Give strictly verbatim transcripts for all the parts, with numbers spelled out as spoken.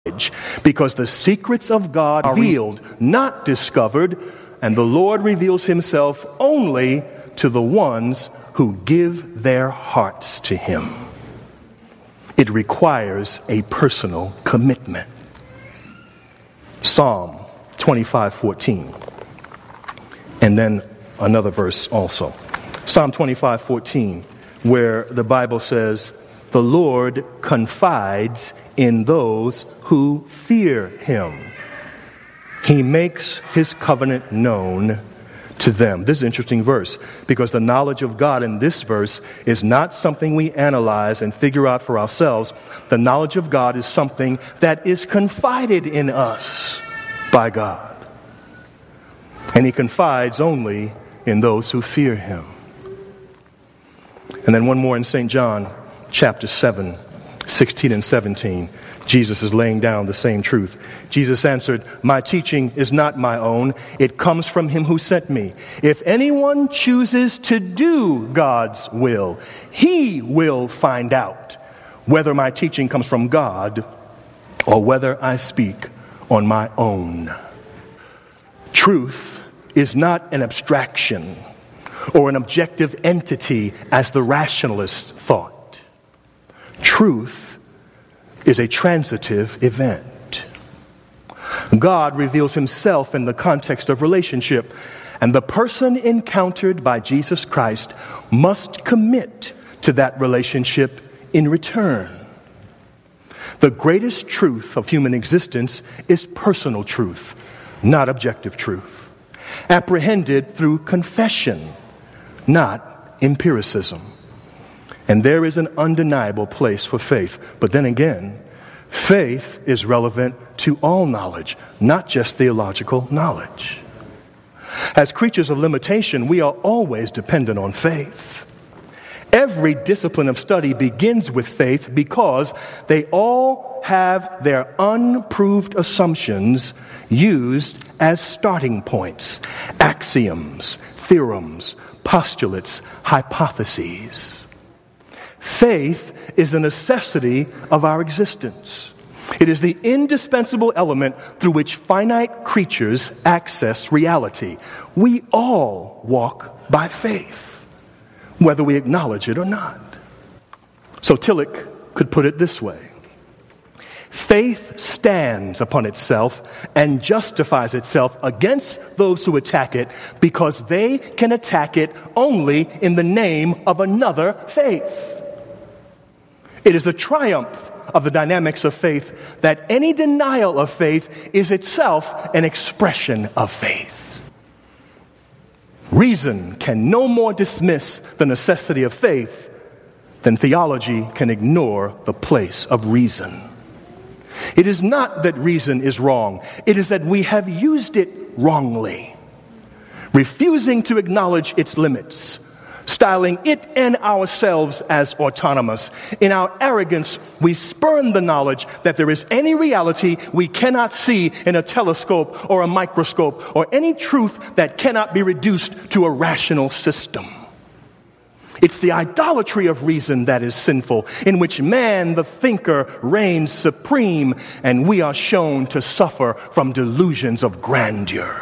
because the secrets of God are revealed, not discovered, and the Lord reveals himself only to the ones who give their hearts to him. It requires a personal commitment. Psalm twenty-five fourteen. And then another verse also. Psalm twenty-five fourteen, where the Bible says, "The Lord confides in those who fear him. He makes his covenant known to them." This is an interesting verse, because the knowledge of God in this verse is not something we analyze and figure out for ourselves. The knowledge of God is something that is confided in us by God. And he confides only in those who fear him. And then one more in Saint John chapter seven, sixteen and seventeen. Jesus is laying down the same truth. Jesus answered, "My teaching is not my own. It comes from him who sent me. If anyone chooses to do God's will, he will find out whether my teaching comes from God or whether I speak on my own." Truth is not an abstraction or an objective entity as the rationalists thought. Truth is a transitive event. God reveals himself in the context of relationship, and the person encountered by Jesus Christ must commit to that relationship in return. The greatest truth of human existence is personal truth, not objective truth, apprehended through confession, not empiricism. And there is an undeniable place for faith. But then again, faith is relevant to all knowledge, not just theological knowledge. As creatures of limitation, we are always dependent on faith. Every discipline of study begins with faith because they all have their unproved assumptions used as starting points, axioms, theorems, postulates, hypotheses. Faith is the necessity of our existence. It is the indispensable element through which finite creatures access reality. We all walk by faith, whether we acknowledge it or not. So Tillich could put it this way: faith stands upon itself and justifies itself against those who attack it because they can attack it only in the name of another faith. It is the triumph of the dynamics of faith that any denial of faith is itself an expression of faith. Reason can no more dismiss the necessity of faith than theology can ignore the place of reason. It is not that reason is wrong. It is that we have used it wrongly, refusing to acknowledge its limits, styling it and ourselves as autonomous. In our arrogance, we spurn the knowledge that there is any reality we cannot see in a telescope or a microscope, or any truth that cannot be reduced to a rational system. It's the idolatry of reason that is sinful, in which man, the thinker, reigns supreme, and we are shown to suffer from delusions of grandeur.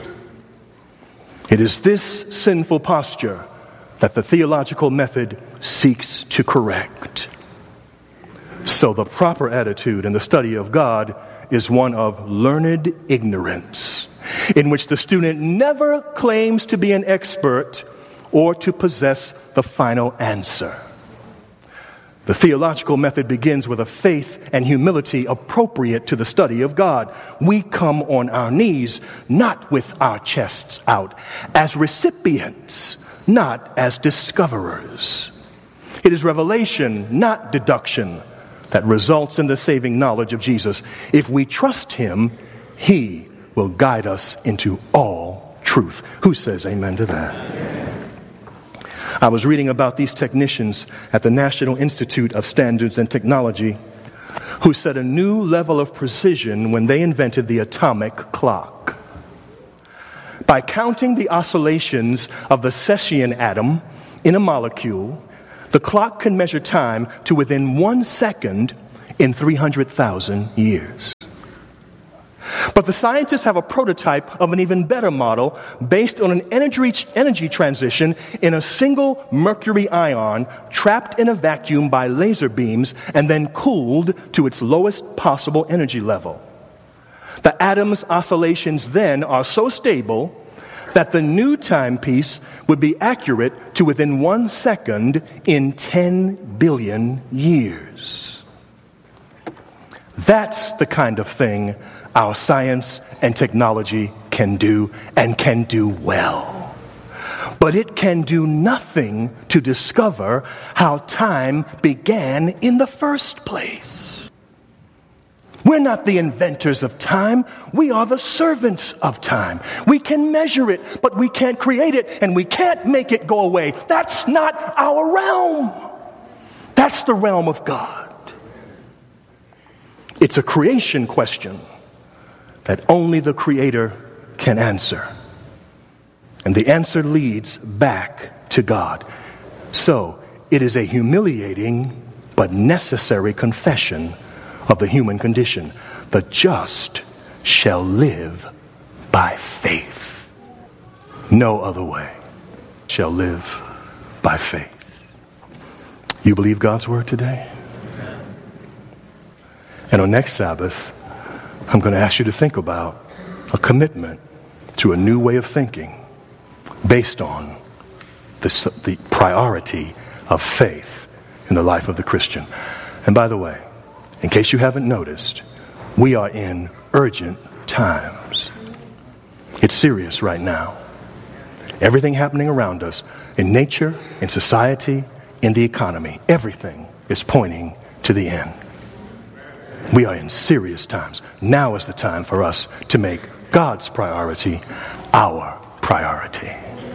It is this sinful posture that the theological method seeks to correct. So the proper attitude in the study of God is one of learned ignorance, in which the student never claims to be an expert or to possess the final answer. The theological method begins with a faith and humility appropriate to the study of God. We come on our knees, not with our chests out, as recipients, not as discoverers. It is revelation, not deduction, that results in the saving knowledge of Jesus. If we trust him, he will guide us into all truth. Who says amen to that? I was reading about these technicians at the National Institute of Standards and Technology who set a new level of precision when they invented the atomic clock. By counting the oscillations of the cesium atom in a molecule, the clock can measure time to within one second in three hundred thousand years. But the scientists have a prototype of an even better model based on an energy, energy transition in a single mercury ion trapped in a vacuum by laser beams and then cooled to its lowest possible energy level. The atom's oscillations then are so stable that the new timepiece would be accurate to within one second in ten billion years. That's the kind of thing our science and technology can do, and can do well. But it can do nothing to discover how time began in the first place. We're not the inventors of time. We are the servants of time. We can measure it, but we can't create it, and we can't make it go away. That's not our realm. That's the realm of God. It's a creation question that only the Creator can answer. And the answer leads back to God. So, it is a humiliating but necessary confession of the human condition. The just shall live by faith. No other way shall live by faith. You believe God's word today? And on next Sabbath, I'm going to ask you to think about a commitment to a new way of thinking based on the, the priority of faith in the life of the Christian. And by the way, in case you haven't noticed, we are in urgent times. It's serious right now. Everything happening around us, in nature, in society, in the economy, everything is pointing to the end. We are in serious times. Now is the time for us to make God's priority our priority.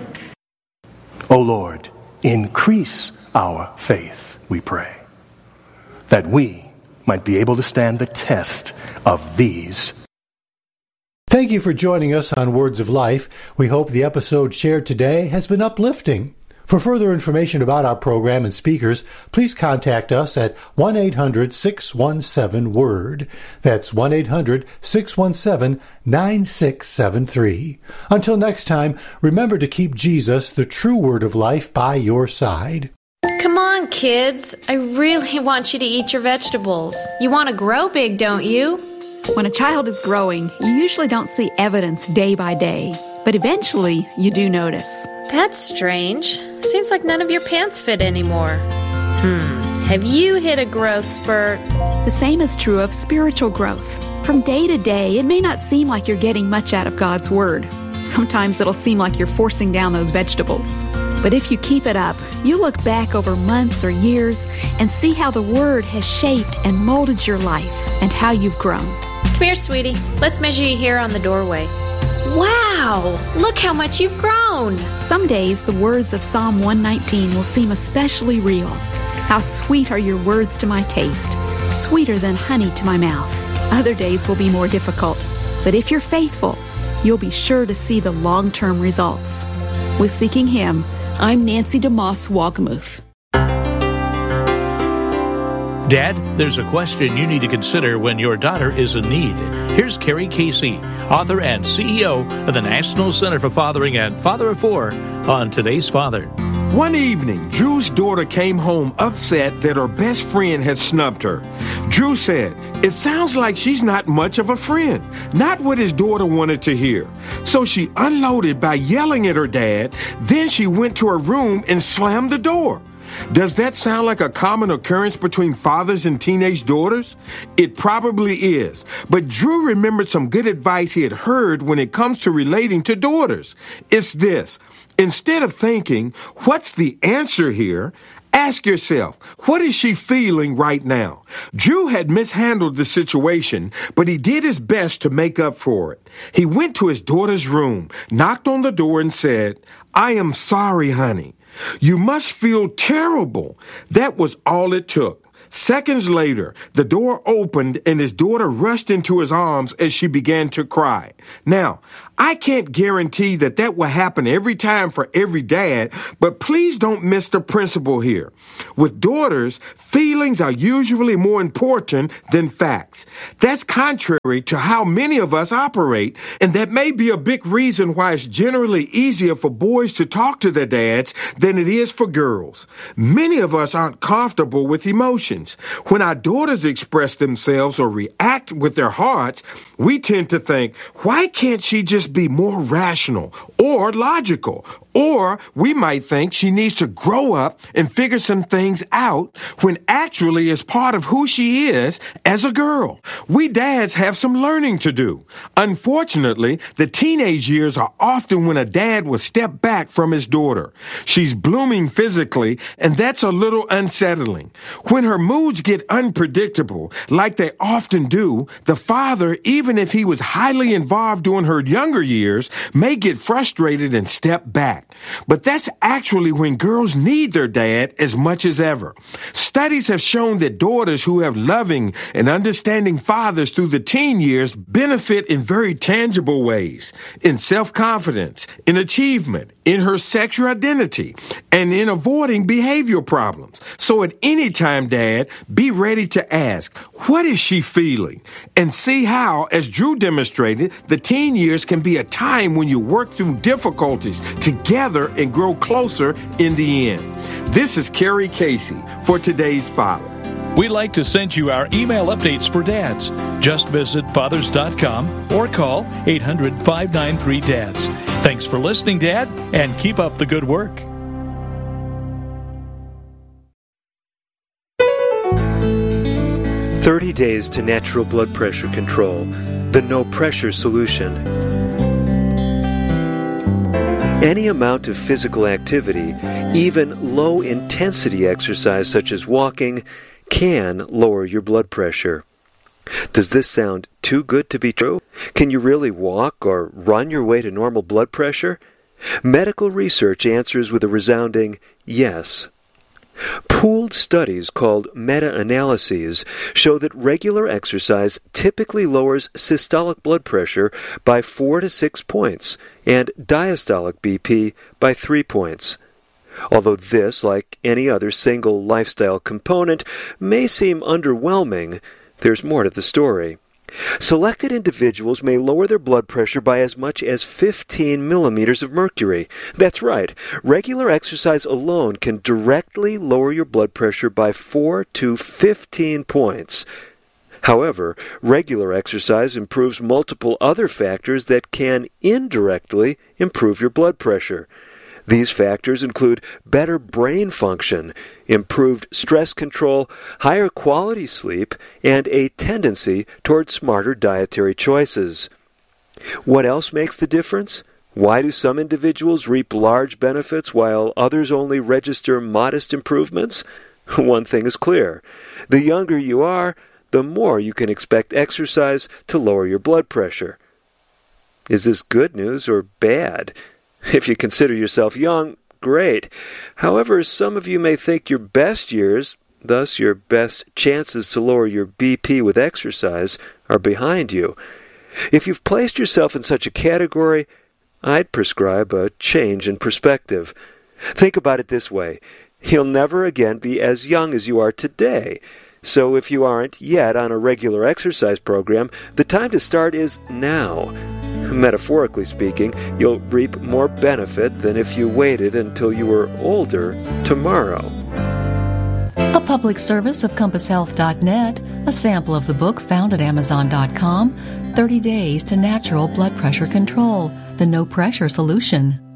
O Lord, increase our faith, we pray, that we might be able to stand the test of these. Thank you for joining us on Words of Life. We hope the episode shared today has been uplifting. For further information about our program and speakers, please contact us at one eight hundred six one seven WORD. That's one eight hundred six one seven nine six seven three. Until next time, remember to keep Jesus, the true Word of Life, by your side. Come on, kids. I really want you to eat your vegetables. You want to grow big, don't you? When a child is growing, you usually don't see evidence day by day, but eventually you do notice. That's strange. Seems like none of your pants fit anymore. Hmm, have you hit a growth spurt? The same is true of spiritual growth. From day to day, it may not seem like you're getting much out of God's Word. Sometimes it'll seem like you're forcing down those vegetables. But if you keep it up, you look back over months or years and see how the Word has shaped and molded your life and how you've grown. Come here, sweetie. Let's measure you here on the doorway. Wow! Look how much you've grown! Some days, the words of Psalm one nineteen will seem especially real. How sweet are your words to my taste, sweeter than honey to my mouth. Other days will be more difficult, but if you're faithful, you'll be sure to see the long-term results. With Seeking Him, I'm Nancy DeMoss Wogmuth. Dad, there's a question you need to consider when your daughter is in need. Here's Carrie Casey, author and C E O of the National Center for Fathering and Father of Four, on Today's Father. One evening, Drew's daughter came home upset that her best friend had snubbed her. Drew said, "It sounds like she's not much of a friend." Not what his daughter wanted to hear. So she unloaded by yelling at her dad. Then she went to her room and slammed the door. Does that sound like a common occurrence between fathers and teenage daughters? It probably is. But Drew remembered some good advice he had heard when it comes to relating to daughters. It's this. Instead of thinking, what's the answer here? Ask yourself, what is she feeling right now? Drew had mishandled the situation, but he did his best to make up for it. He went to his daughter's room, knocked on the door, and said, "I am sorry, honey. You must feel terrible." That was all it took. Seconds later, the door opened and his daughter rushed into his arms as she began to cry. Now, I can't guarantee that that will happen every time for every dad, but please don't miss the principle here. With daughters, feelings are usually more important than facts. That's contrary to how many of us operate, and that may be a big reason why it's generally easier for boys to talk to their dads than it is for girls. Many of us aren't comfortable with emotions. When our daughters express themselves or react with their hearts, we tend to think, why can't she just be more rational or logical? Or we might think she needs to grow up and figure some things out when actually it's part of who she is as a girl. We dads have some learning to do. Unfortunately, the teenage years are often when a dad will step back from his daughter. She's blooming physically, and that's a little unsettling. When her moods get unpredictable, like they often do, the father, even if he was highly involved during her younger years, may get frustrated and step back. But that's actually when girls need their dad as much as ever. Studies have shown that daughters who have loving and understanding fathers through the teen years benefit in very tangible ways, in self-confidence, in achievement, in her sexual identity, and in avoiding behavioral problems. So at any time, Dad, be ready to ask, what is she feeling? And see how, as Drew demonstrated, the teen years can be a time when you work through difficulties together and grow closer in the end. This is Kerry Casey for Today's Father. We'd like to send you our email updates for dads. Just visit fathers dot com or call eight hundred, five nine three, D A D S. Thanks for listening, Dad, and keep up the good work. thirty days to natural blood pressure control. The no pressure solution. Any amount of physical activity, even low-intensity exercise such as walking, can lower your blood pressure. Does this sound too good to be true? Can you really walk or run your way to normal blood pressure? Medical research answers with a resounding yes. Pooled studies called meta-analyses show that regular exercise typically lowers systolic blood pressure by four to six points and diastolic B P by three points. Although this, like any other single lifestyle component, may seem underwhelming, there's more to the story. Selected individuals may lower their blood pressure by as much as fifteen millimeters of mercury. That's right. Regular exercise alone can directly lower your blood pressure by four to fifteen points. However, regular exercise improves multiple other factors that can indirectly improve your blood pressure. These factors include better brain function, improved stress control, higher quality sleep, and a tendency toward smarter dietary choices. What else makes the difference? Why do some individuals reap large benefits while others only register modest improvements? One thing is clear. The younger you are, the more you can expect exercise to lower your blood pressure. Is this good news or bad? If you consider yourself young, great. However, some of you may think your best years, thus your best chances to lower your B P with exercise, are behind you. If you've placed yourself in such a category, I'd prescribe a change in perspective. Think about it this way. You'll never again be as young as you are today. So if you aren't yet on a regular exercise program, the time to start is now. Metaphorically speaking, you'll reap more benefit than if you waited until you were older tomorrow. A public service of compass health dot net, a sample of the book found at amazon dot com, thirty days to Natural Blood Pressure Control, the No Pressure Solution.